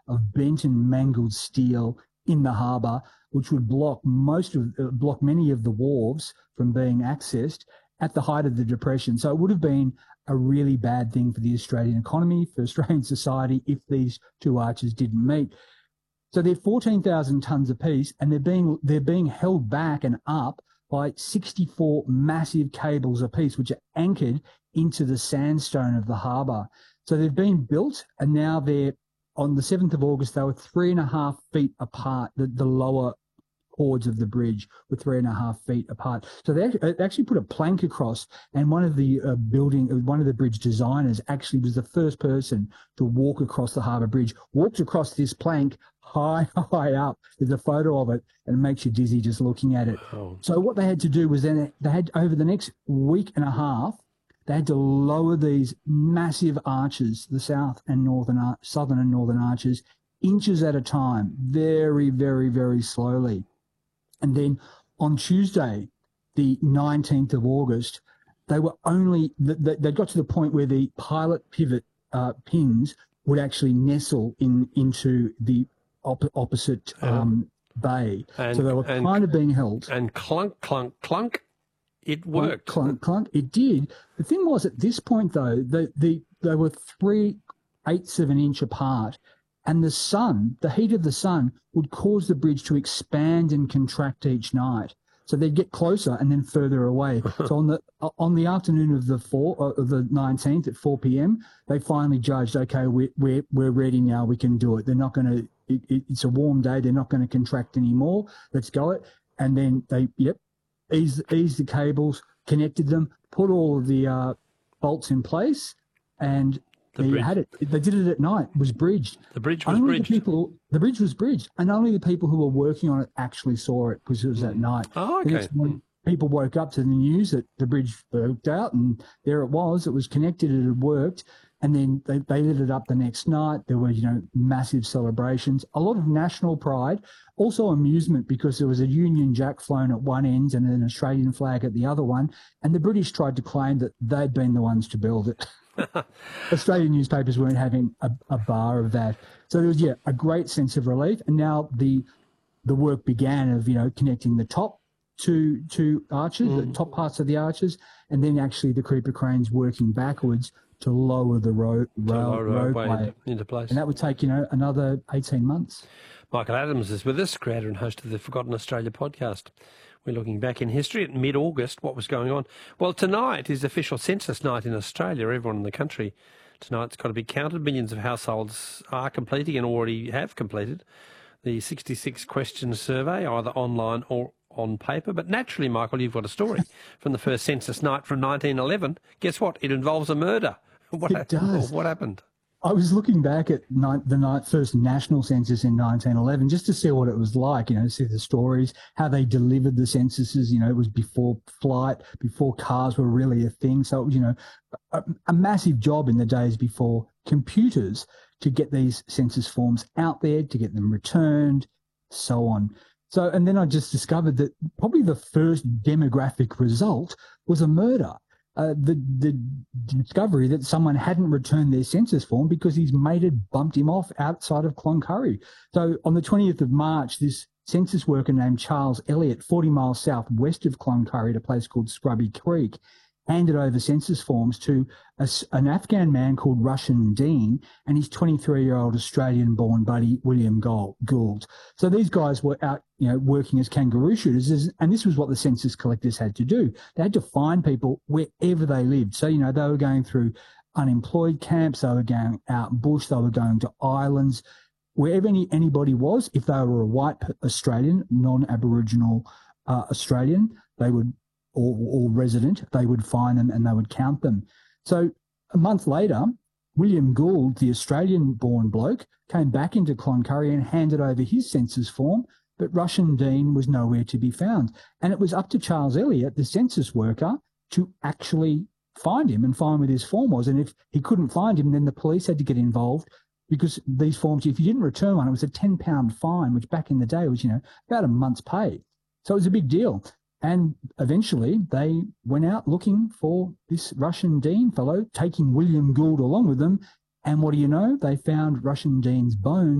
of bent and mangled steel in the harbour, which would block many of the wharves from being accessed at the height of the Depression. So it would have been a really bad thing for the Australian economy, for Australian society, if these two arches didn't meet. So they're 14,000 tonnes apiece, and they're being held back and up by 64 massive cables apiece, which are anchored into the sandstone of the harbour. So they've been built, and now they're, on the 7th of August, they were 3.5 feet apart. The lower chords of the bridge were 3.5 feet apart. So they actually put a plank across, and one of the bridge designers actually was the first person to walk across the harbour bridge, walked across this plank high up. There's a photo of it, and it makes you dizzy just looking at it. Oh. So what they had to do was then they had, over the next week and a half, they had to lower these massive arches, the southern and northern arches, inches at a time, very, very, very slowly. And then on Tuesday, the 19th of August, they got to the point where the pilot pivot pins would actually nestle into the opposite bay. So they were kind of being held. And clunk, clunk, clunk, it worked. Clunk, clunk, it did. The thing was, at this point, though, they were 3/8 of an inch apart, and the heat of the sun would cause the bridge to expand and contract each night. So they'd get closer and then further away. So on the afternoon of the 19th at 4 p.m, they finally judged, okay, we're ready now. We can do it. They're not going to. It's a warm day. They're not going to contract anymore. Let's go it. And then they eased the cables, connected them, put all of the bolts in place, and there you had it. They did it at night. It was bridged. The bridge was bridged. The bridge was bridged, and only the people who were working on it actually saw it, because it was at night. Oh, okay. The next morning, people woke up to the news that the bridge broke out, and there it was. It was connected. It had worked. And then they lit it up the next night. There were, massive celebrations, a lot of national pride, also amusement, because there was a Union Jack flown at one end and an Australian flag at the other one. And the British tried to claim that they'd been the ones to build it. Australian newspapers weren't having a bar of that. So there was, a great sense of relief. And now the work began of, connecting the top two arches, the top parts of the arches, and then actually the creeper cranes working backwards to lower the roadway into place. And that would take, another 18 months. Michael Adams is with us, creator and host of the Forgotten Australia podcast. We're looking back in history at mid-August, what was going on. Well, tonight is official census night in Australia. Everyone in the country tonight's got to be counted. Millions of households are completing and already have completed the 66 question survey, either online or on paper. But naturally, Michael, you've got a story from the first census night from 1911. Guess what? It involves a murder. It does. What happened? I was looking back at the first national census in 1911 just to see what it was like, to see the stories, how they delivered the censuses. It was before flight, before cars were really a thing. So it was, a massive job in the days before computers to get these census forms out there, to get them returned, so on. So, and then I just discovered that probably the first demographic result was a murder. The discovery that someone hadn't returned their census form because his mate had bumped him off outside of Cloncurry. So on the 20th of March, this census worker named Charles Elliott, 40 miles southwest of Cloncurry at a place called Scrubby Creek, handed over census forms to an Afghan man called Russian Dean and his 23-year-old Australian-born buddy, William Gould. So these guys were out, working as kangaroo shooters, and this was what the census collectors had to do. They had to find people wherever they lived. So, they were going through unemployed camps, they were going out bush, they were going to islands, wherever anybody was. If they were a white Australian, non-Aboriginal Australian, they would, or resident, they would find them and they would count them. So a month later, William Gould, the Australian-born bloke, came back into Cloncurry and handed over his census form, but Russian Dean was nowhere to be found. And it was up to Charles Elliott, the census worker, to actually find him and find where his form was. And if he couldn't find him, then the police had to get involved, because these forms, if you didn't return one, it was a £10 fine, which back in the day was, about a month's pay. So it was a big deal. And eventually they went out looking for this Russian Dean fellow, taking William Gould along with them. And what do you know? They found Russian Dean's bones